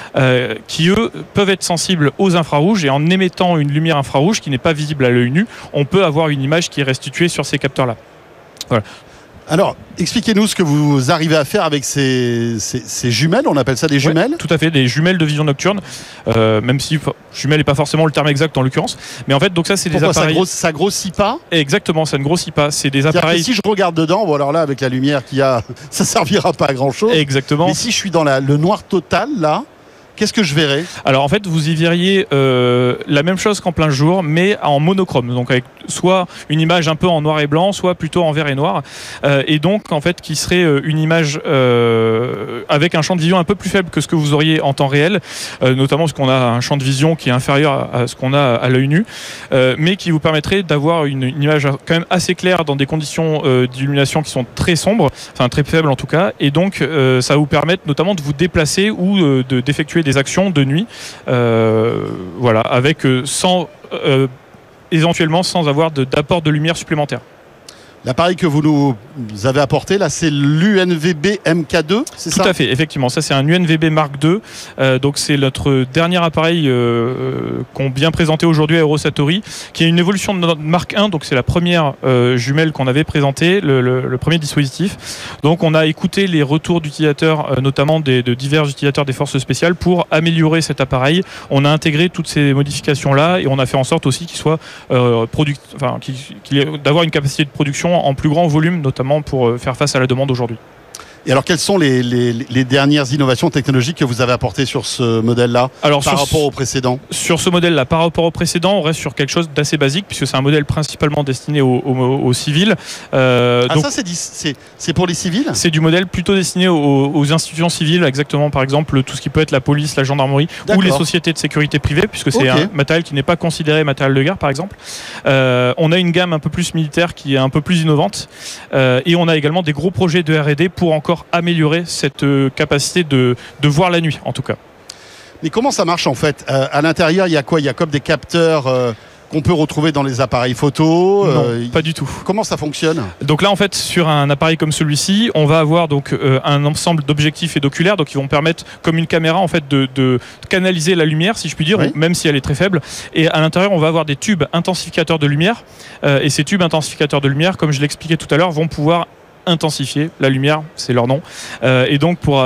qui eux peuvent être sensibles aux infrarouges, et en émettant une lumière infrarouge qui n'est pas visible à l'œil nu, on peut avoir une image qui est restituée sur ces capteurs-là. Voilà. Alors, expliquez-nous ce que vous arrivez à faire avec ces jumelles, on appelle ça des jumelles ? Tout à fait, des jumelles de vision nocturne, même si jumelle n'est pas forcément le terme exact en l'occurrence. Mais en fait, donc ça, c'est des appareils... ça grossit pas ? Exactement, ça ne grossit pas. C'est des appareils... Si je regarde dedans, bon alors là, avec la lumière qu'il y a, ça servira pas à grand-chose. Exactement. Mais si je suis dans le noir total, là... Qu'est-ce que je verrai ? Alors en fait, vous y verriez la même chose qu'en plein jour, mais en monochrome. Donc avec soit une image un peu en noir et blanc, soit plutôt en vert et noir. Et donc en fait, qui serait une image avec un champ de vision un peu plus faible que ce que vous auriez en temps réel, notamment parce qu'on a un champ de vision qui est inférieur à ce qu'on a à l'œil nu, mais qui vous permettrait d'avoir une image quand même assez claire dans des conditions d'illumination qui sont très sombres, enfin très faibles en tout cas. Et donc ça va vous permettre notamment de vous déplacer ou d'effectuer des actions de nuit, voilà, avec éventuellement sans avoir d'apport de lumière supplémentaire. L'appareil que vous nous avez apporté, là, c'est l'UNVB MK2, c'est ça ? Tout à fait, effectivement. Ça, c'est un UNVB Mark II. Donc, c'est notre dernier appareil qu'on vient présenter aujourd'hui à Eurosatori, qui est une évolution de notre Mark I. Donc, c'est la première jumelle qu'on avait présentée, le premier dispositif. Donc, on a écouté les retours d'utilisateurs, notamment de divers utilisateurs des forces spéciales, pour améliorer cet appareil. On a intégré toutes ces modifications-là et on a fait en sorte aussi qu'il soit d'avoir une capacité de production en plus grand volume, notamment pour faire face à la demande aujourd'hui. Et alors, quelles sont les dernières innovations technologiques que vous avez apportées sur ce modèle-là par rapport au précédent ? Sur ce modèle-là, par rapport au précédent, on reste sur quelque chose d'assez basique, puisque c'est un modèle principalement destiné aux civils. Donc, ça, c'est pour les civils ? C'est du modèle plutôt destiné aux institutions civiles, exactement, par exemple, tout ce qui peut être la police, la gendarmerie, ou les sociétés de sécurité privée, puisque c'est un matériel qui n'est pas considéré matériel de guerre, par exemple. On a une gamme un peu plus militaire qui est un peu plus innovante, et on a également des gros projets de R&D pour encore améliorer cette capacité de voir la nuit, en tout cas. Mais comment ça marche en fait ? À l'intérieur, il y a quoi ? Il y a comme des capteurs qu'on peut retrouver dans les appareils photo ? Non, pas du tout. Comment ça fonctionne ? Donc là, en fait, sur un appareil comme celui-ci, on va avoir donc un ensemble d'objectifs et d'oculaires, donc qui vont permettre, comme une caméra, en fait, de canaliser la lumière, si je puis dire, même si elle est très faible. Et à l'intérieur, on va avoir des tubes intensificateurs de lumière. Et ces tubes intensificateurs de lumière, comme je l'expliquais tout à l'heure, vont pouvoir intensifier la lumière, c'est leur nom, et donc pour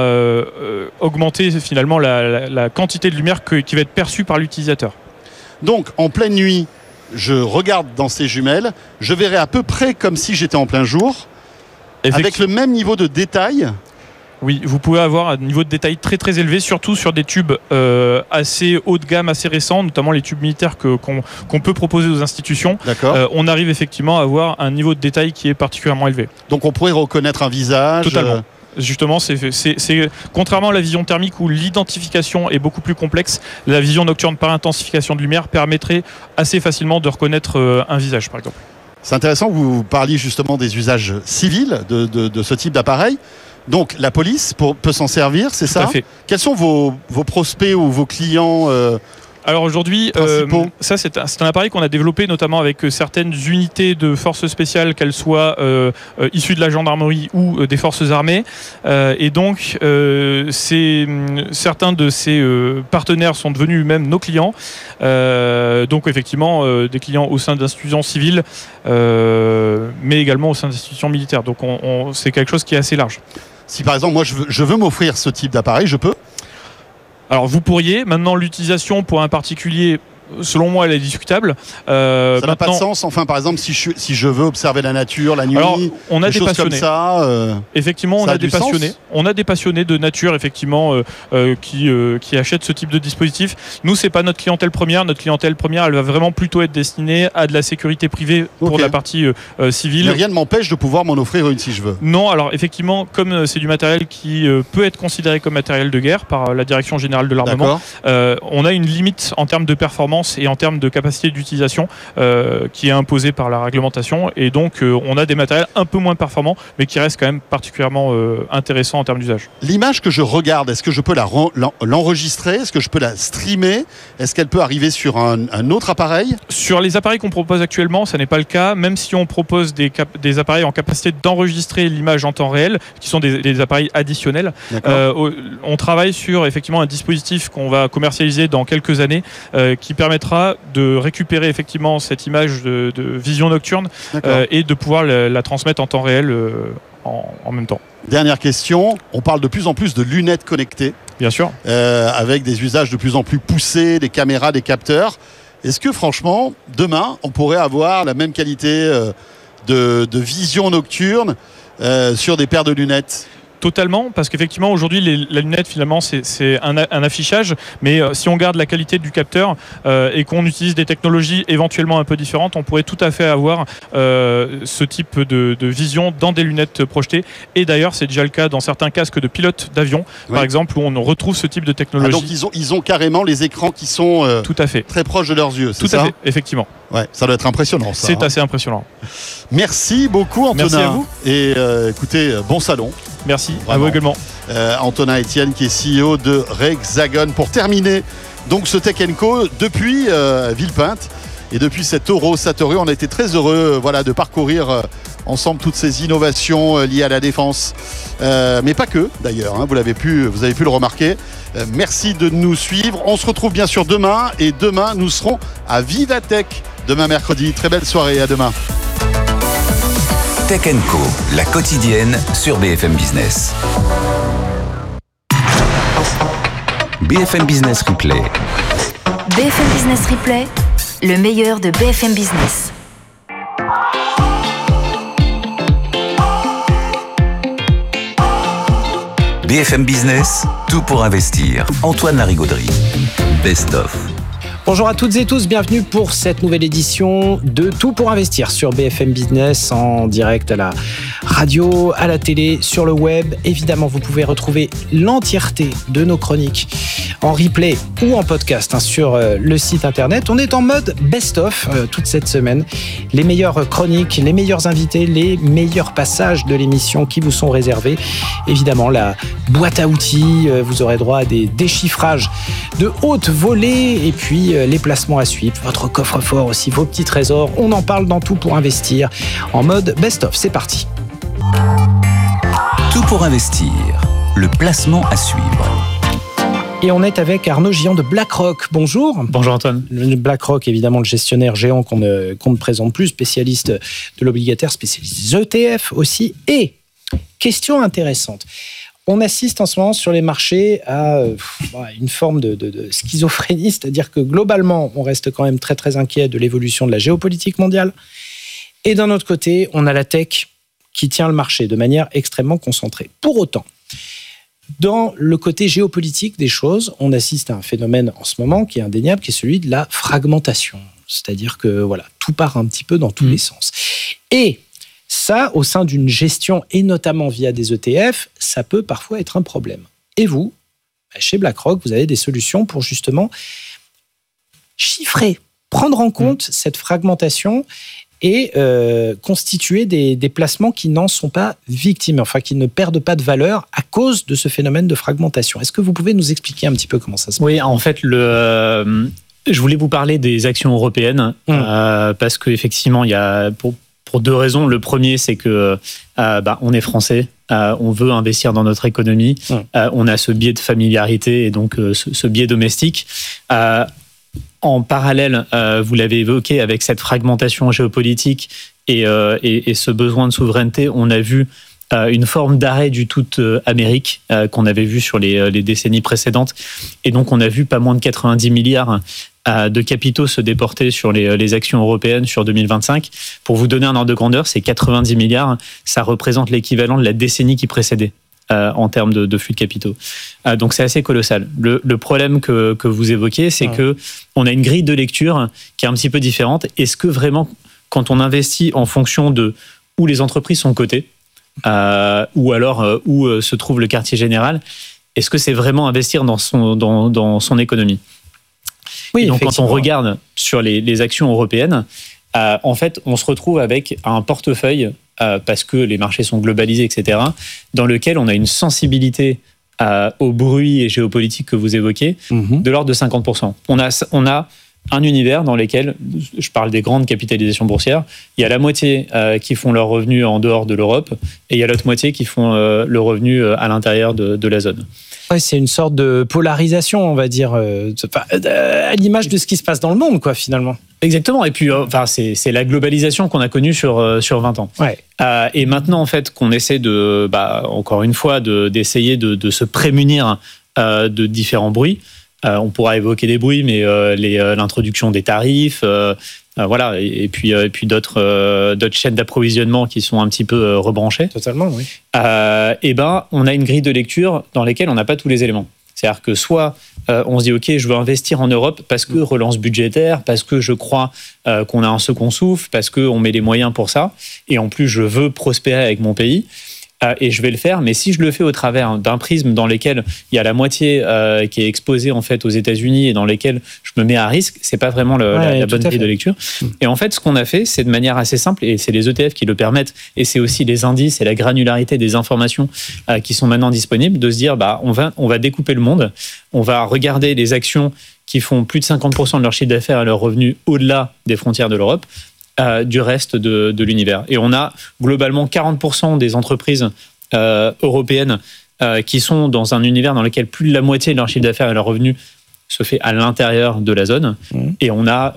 augmenter finalement la quantité de lumière qui va être perçue par l'utilisateur. Donc en pleine nuit, je regarde dans ces jumelles, je verrai à peu près comme si j'étais en plein jour, avec le même niveau de détail. Oui, vous pouvez avoir un niveau de détail très très élevé, surtout sur des tubes assez haut de gamme, assez récents, notamment les tubes militaires qu'on peut proposer aux institutions. On arrive effectivement à avoir un niveau de détail qui est particulièrement élevé. Donc on pourrait reconnaître un visage. Totalement. Justement, c'est contrairement à la vision thermique où l'identification est beaucoup plus complexe, la vision nocturne par intensification de lumière permettrait assez facilement de reconnaître un visage, par exemple. C'est intéressant que vous parliez justement des usages civils de ce type d'appareil. Donc la police peut s'en servir, c'est ça ? Tout à fait. Quels sont vos prospects ou vos clients Alors aujourd'hui, ça c'est un appareil qu'on a développé notamment avec certaines unités de forces spéciales, qu'elles soient issues de la gendarmerie ou des forces armées. Et donc, certains de ces partenaires sont devenus même nos clients. Donc effectivement, des clients au sein d'institutions civiles, mais également au sein d'institutions militaires. Donc c'est quelque chose qui est assez large. Si par exemple, moi je veux m'offrir ce type d'appareil, je peux ? Alors vous pourriez, maintenant l'utilisation pour un particulier, selon moi, elle est discutable. Ça n'a pas de sens. Enfin, par exemple, si je veux observer la nature la nuit, alors, on a des passionnés. Comme ça, effectivement, on a des passionnés. Sens. On a des passionnés de nature, effectivement, qui achètent ce type de dispositif. Nous, c'est pas notre clientèle première. Notre clientèle première, elle va vraiment plutôt être destinée à de la sécurité privée pour la partie civile. Mais rien ne m'empêche de pouvoir m'en offrir une si je veux. Non, alors effectivement, comme c'est du matériel qui peut être considéré comme matériel de guerre par la Direction générale de l'armement, on a une limite en termes de performance et en termes de capacité d'utilisation qui est imposée par la réglementation. Et donc, on a des matériels un peu moins performants, mais qui restent quand même particulièrement intéressants en termes d'usage. L'image que je regarde, est-ce que je peux l'enregistrer ? Est-ce que je peux la streamer ? Est-ce qu'elle peut arriver sur un autre appareil ? Sur les appareils qu'on propose actuellement, ça n'est pas le cas. Même si on propose des appareils en capacité d'enregistrer l'image en temps réel, qui sont des appareils additionnels, on travaille sur effectivement un dispositif qu'on va commercialiser dans quelques années qui permettra de récupérer effectivement cette image de vision nocturne et de pouvoir la transmettre en temps réel en même temps. Dernière question, on parle de plus en plus de lunettes connectées. Bien sûr. Avec des usages de plus en plus poussés, des caméras, des capteurs. Est-ce que franchement, demain, on pourrait avoir la même qualité de vision nocturne sur des paires de lunettes ? Totalement, parce qu'effectivement aujourd'hui la lunette finalement c'est un affichage, mais si on garde la qualité du capteur et qu'on utilise des technologies éventuellement un peu différentes, on pourrait tout à fait avoir ce type de vision dans des lunettes projetées. Et d'ailleurs c'est déjà le cas dans certains casques de pilotes d'avion, par exemple, où on retrouve ce type de technologie. Donc ils ont carrément les écrans qui sont tout à fait très proches de leurs yeux, c'est ça ? Tout à fait, effectivement. Ouais, ça doit être impressionnant ça. C'est assez impressionnant. Merci beaucoup Antonin. Merci à vous. Et écoutez, bon salon. Merci, vraiment. à vous également. Antonin Etienne qui est CEO de Rexagon. Pour terminer donc ce Tech & Co depuis Villepinte et depuis cet Eurosatory, on a été très heureux de parcourir ensemble toutes ces innovations liées à la défense, mais pas que d'ailleurs, vous avez pu le remarquer. Merci de nous suivre, on se retrouve bien sûr demain, et demain nous serons à Vivatech, demain mercredi. Très belle soirée, à demain. Tech & Co, la quotidienne sur BFM Business. BFM Business Replay. BFM Business Replay, le meilleur de BFM Business. BFM Business, tout pour investir. Antoine Larigauderie. Best of. Bonjour à toutes et tous, bienvenue pour cette nouvelle édition de Tout pour investir sur BFM Business, en direct à la radio, à la télé, sur le web. Évidemment, vous pouvez retrouver l'entièreté de nos chroniques en replay ou en podcast sur le site internet. On est en mode best-of toute cette semaine. Les meilleures chroniques, les meilleurs invités, les meilleurs passages de l'émission qui vous sont réservés. Évidemment, la boîte à outils, vous aurez droit à des déchiffrages de haute volée et puis les placements à suivre, votre coffre-fort aussi, vos petits trésors. On en parle dans Tout pour investir en mode best-of. C'est parti. Tout pour investir, le placement à suivre. Et on est avec Arnaud Gillon de BlackRock. Bonjour. Bonjour Antoine. BlackRock, évidemment, le gestionnaire géant qu'on ne présente plus, spécialiste de l'obligataire, spécialiste ETF aussi. Et, question intéressante, on assiste en ce moment sur les marchés à une forme de schizophrénie, c'est-à-dire que globalement, on reste quand même très très inquiet de l'évolution de la géopolitique mondiale. Et d'un autre côté, on a la tech qui tient le marché de manière extrêmement concentrée. Pour autant, dans le côté géopolitique des choses, on assiste à un phénomène en ce moment qui est indéniable, qui est celui de la fragmentation. C'est-à-dire que tout part un petit peu dans tous les sens. Et ça, au sein d'une gestion, et notamment via des ETF, ça peut parfois être un problème. Et vous, chez BlackRock, vous avez des solutions pour justement chiffrer, prendre en compte cette fragmentation et constituer des placements qui n'en sont pas victimes, enfin qui ne perdent pas de valeur à cause de ce phénomène de fragmentation. Est-ce que vous pouvez nous expliquer un petit peu comment ça se passe ? Oui, en fait, je voulais vous parler des actions européennes parce qu'effectivement, il y a pour deux raisons. Le premier, c'est que on est français, on veut investir dans notre économie, on a ce biais de familiarité et donc ce biais domestique. En parallèle, vous l'avez évoqué, avec cette fragmentation géopolitique et ce besoin de souveraineté, on a vu une forme d'arrêt du tout Amérique qu'on avait vu sur les décennies précédentes. Et donc, on a vu pas moins de 90 milliards de capitaux se déporter sur les actions européennes sur 2025. Pour vous donner un ordre de grandeur, c'est 90 milliards. Ça représente l'équivalent de la décennie qui précédait en termes de flux de capitaux. Donc, c'est assez colossal. Le problème que vous évoquez, c'est que on a une grille de lecture qui est un petit peu différente. Est-ce que vraiment, quand on investit en fonction de où les entreprises sont cotées, ou alors où se trouve le quartier général, est-ce que c'est vraiment investir dans son économie ? Oui, donc quand on regarde sur les actions européennes, en fait, on se retrouve avec un portefeuille, parce que les marchés sont globalisés, etc., dans lequel on a une sensibilité au bruit et géopolitique que vous évoquez, de l'ordre de 50%. On a un univers dans lequel, je parle des grandes capitalisations boursières, il y a la moitié qui font leurs revenus en dehors de l'Europe, et il y a l'autre moitié qui font le revenu à l'intérieur de la zone. Ouais, c'est une sorte de polarisation, on va dire, à l'image de ce qui se passe dans le monde, quoi, finalement. Exactement. Et puis, c'est la globalisation qu'on a connue sur 20 ans. Ouais. Et maintenant, en fait, qu'on essaie encore une fois, d'essayer de se prémunir de différents bruits. On pourra évoquer des bruits, mais l'introduction des tarifs, voilà, et puis d'autres chaînes d'approvisionnement qui sont un petit peu rebranchées. Totalement, oui. On a une grille de lecture dans laquelle on n'a pas tous les éléments. C'est-à-dire que soit on se dit ok, je veux investir en Europe parce que relance budgétaire, parce que je crois qu'on a un second souffle, parce qu'on met les moyens pour ça, et en plus je veux prospérer avec mon pays. Et je vais le faire, mais si je le fais au travers d'un prisme dans lequel il y a la moitié qui est exposée en fait aux États-Unis et dans lesquels je me mets à risque, c'est pas vraiment la bonne grille de lecture. Et en fait, ce qu'on a fait, c'est de manière assez simple, et c'est les ETF qui le permettent, et c'est aussi les indices et la granularité des informations qui sont maintenant disponibles, de se dire on va découper le monde, on va regarder les actions qui font plus de 50% de leur chiffre d'affaires et leurs revenus au-delà des frontières de l'Europe, du reste de l'univers. Et on a globalement 40% des entreprises européennes qui sont dans un univers dans lequel plus de la moitié de leur chiffre d'affaires et leurs revenus se fait à l'intérieur de la zone. Et on a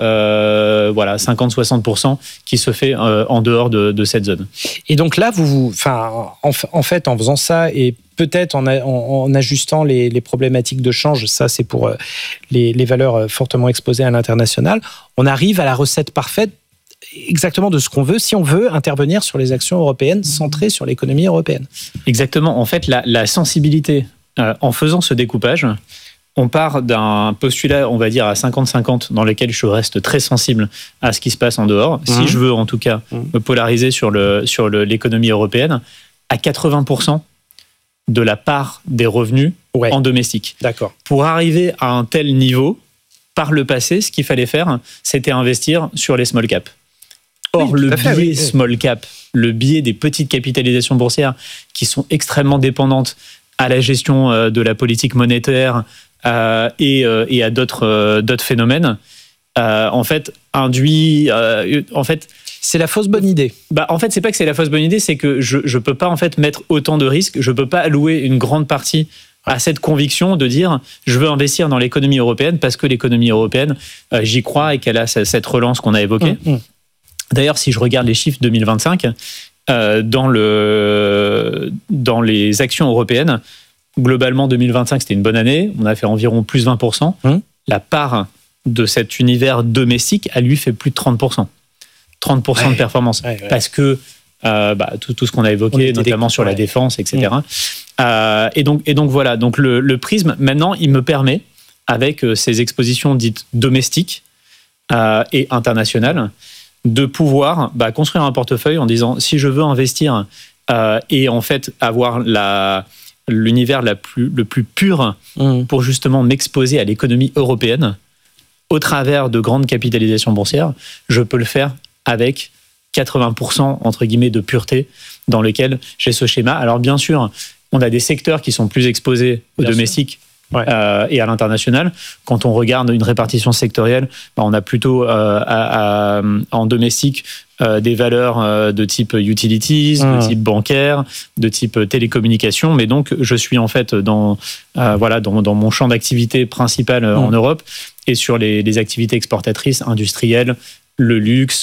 50-60% qui se fait en dehors de cette zone. Et donc là, en fait, en faisant ça et peut-être en ajustant les problématiques de change, ça c'est pour les valeurs fortement exposées à l'international, on arrive à la recette parfaite exactement de ce qu'on veut, si on veut intervenir sur les actions européennes centrées sur l'économie européenne. Exactement. En fait, la sensibilité, en faisant ce découpage, on part d'un postulat, on va dire, à 50-50, dans lequel je reste très sensible à ce qui se passe en dehors. Si je veux, en tout cas, me polariser sur l'économie européenne, à 80% de la part des revenus en domestique. D'accord. Pour arriver à un tel niveau, par le passé, ce qu'il fallait faire, c'était investir sur les small caps. Or, le biais small cap, le biais des petites capitalisations boursières qui sont extrêmement dépendantes à la gestion de la politique monétaire et à d'autres phénomènes, en fait, induit... c'est la fausse bonne idée. En fait, c'est pas que c'est la fausse bonne idée, c'est que je peux pas en fait mettre autant de risques, je peux pas allouer une grande partie à cette conviction de dire je veux investir dans l'économie européenne parce que l'économie européenne, j'y crois et qu'elle a cette relance qu'on a évoquée. D'ailleurs, si je regarde les chiffres 2025, dans les actions européennes, globalement 2025 c'était une bonne année, on a fait environ plus 20%. La part de cet univers domestique, elle lui fait plus de 30%. 30% de performance. Parce que tout ce qu'on a évoqué, notamment sur la défense, etc. Et donc voilà, donc le prisme, maintenant, il me permet, avec ces expositions dites domestiques et internationales, de pouvoir construire un portefeuille en disant, si je veux investir et en fait avoir l'univers le plus pur pour justement m'exposer à l'économie européenne, au travers de grandes capitalisations boursières, je peux le faire avec 80% entre guillemets de pureté dans lequel j'ai ce schéma. Alors bien sûr, on a des secteurs qui sont plus exposés au domestique et à l'international. Quand on regarde une répartition sectorielle, on a plutôt en domestique des valeurs de type utilities, de type bancaire, de type télécommunications. Mais donc, je suis en fait dans mon champ d'activité principal en Europe et sur les activités exportatrices, industrielles, le luxe,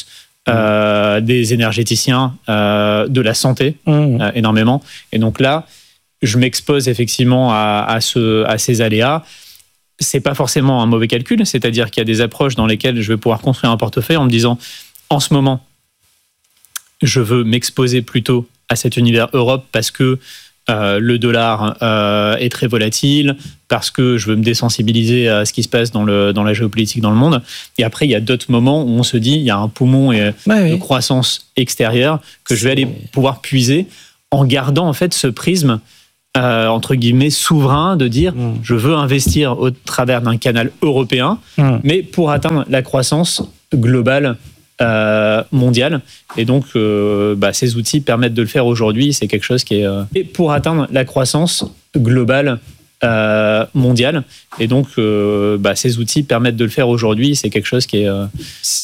des énergéticiens, de la santé, énormément. Et donc là, je m'expose effectivement à ces aléas. C'est pas forcément un mauvais calcul, c'est-à-dire qu'il y a des approches dans lesquelles je vais pouvoir construire un portefeuille en me disant, en ce moment, je veux m'exposer plutôt à cet univers Europe parce que le dollar est très volatile, parce que je veux me désensibiliser à ce qui se passe dans la géopolitique dans le monde. Et après, il y a d'autres moments où on se dit, il y a un poumon de croissance extérieure que je vais aller pouvoir puiser en gardant en fait ce prisme entre guillemets souverain de dire je veux investir au travers d'un canal européen, mais pour atteindre la croissance globale mondiale. Et donc ces outils permettent de le faire aujourd'hui. C'est quelque chose qui est et pour atteindre la croissance globale mondiale. Et donc ces outils permettent de le faire aujourd'hui. C'est quelque chose qui est